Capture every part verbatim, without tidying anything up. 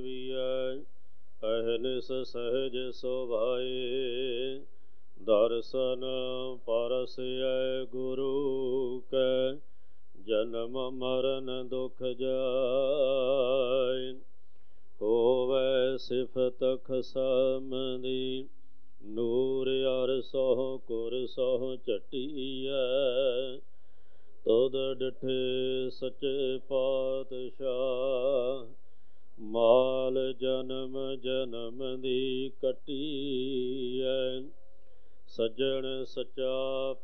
ਅਹਨਿਸ ਸਹਿਜ ਸੁਭਾਏ ਦਰਸ਼ਨ ਪਰਸੈ ਗੁਰੂ ਕੈ ਜਨਮ ਮਰਨ ਦੁਖ ਜਾਇ ਹੋਵੈ ਸਿਫਤ ਖਸਮਦੀ ਨੂਰ ਅਰਸਹੁ ਕੁਰਸਹੁ ਝਟੀਐ ਤੁਧ ਡਿਠੇ ਸੱਚੇ ਪਾਤਸ਼ਾਹ ਮਾਲ ਜਨਮ ਜਨਮ ਦੀ ਕੱਟੀਐ ਸੱਜਣ ਸੱਚਾ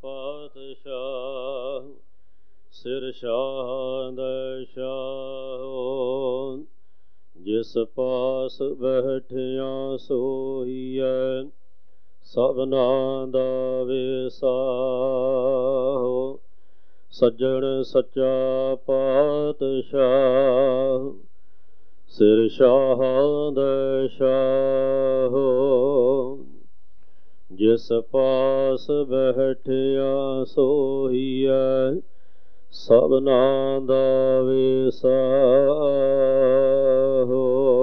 ਪਾਤਸ਼ਾਹ ਸਿਰ ਸ਼ਾਹ ਦਾ ਸ਼ਾਹ ਜਿਸ ਪਾਸ ਬੈਠਿਆ ਸੋਈਐ ਸਭਨਾ ਦਾ ਵਿਸਾਹੁ ਸੱਜਣ ਸੱਚਾ ਪਾਤਸ਼ਾਹ ਸਿਰ ਸ਼ਾਹ ਦਾ ਸ਼ਾਹ ਜਿਸ ਪਾਸ ਬੈਠਿਆ ਸੋਈਐ ਸਭਨਾ ਦਾ ਵਿਸਾਹੁ।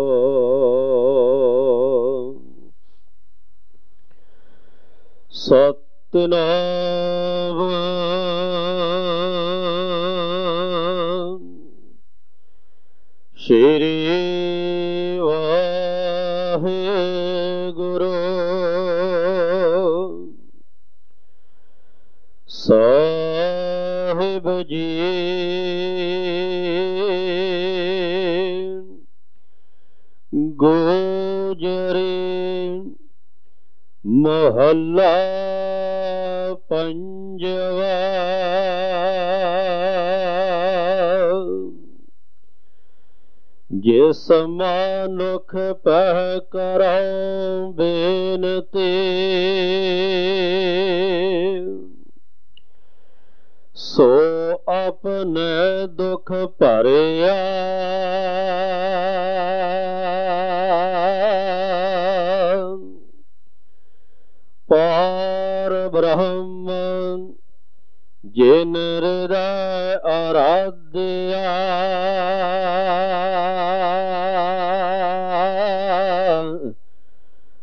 ਸਤਿਨਾਮ ਸ਼੍ਰੀ ਵਾਹਿਗੁਰੂ ਸਾਹਿਬ ਜੀ। ਗੋਜਰੀ ਮਹੱਲਾ ਪੰਜਵਾ। ਜਿਸ ਮਨੁੱਖ ਪਹਿ ਕਰਉ ਬੇਨਤੀ ਸੋ ਆਪਣੇ ਦੁਖ ਭਰਿਆ ਪਾਰ ਬ੍ਰਹਮ ਜਿਨ ਹਿਰਦੈ ਅਰਾਧਿਆ